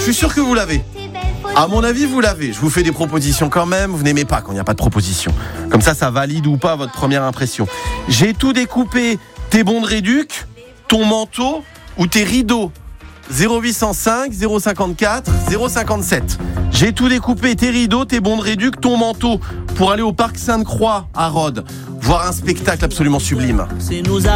suis sûr que vous l'avez. À mon avis, vous l'avez. Je vous fais des propositions quand même. Vous n'aimez pas quand il n'y a pas de proposition. Comme ça valide ou pas votre première impression. J'ai tout découpé. Tes bons de réduc, ton manteau ou tes rideaux. 0805 054 057. J'ai tout découpé. Tes rideaux, tes bons de réduc, ton manteau. Pour aller au parc Sainte-Croix à Rhodes. Voir un spectacle absolument sublime.